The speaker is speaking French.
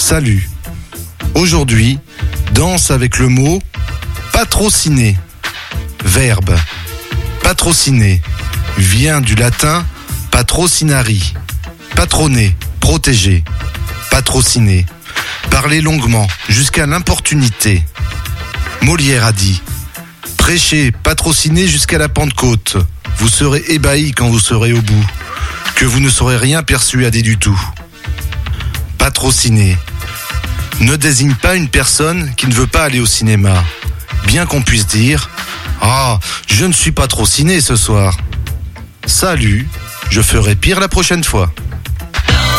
Salut. Aujourd'hui, danse avec le mot patrociner. Verbe. Patrociner vient du latin patrocinari. Patronner, protéger. Patrociner. Parler longuement, jusqu'à l'importunité. Molière a dit: prêchez, patrocinez jusqu'à la Pentecôte. Vous serez ébahis quand vous serez au bout, que vous ne saurez rien persuader du tout. Patrociner ne désigne pas une personne qui ne veut pas aller au cinéma, bien qu'on puisse dire: ah, je ne suis pas trop ciné ce soir. Salut, je ferai pire la prochaine fois.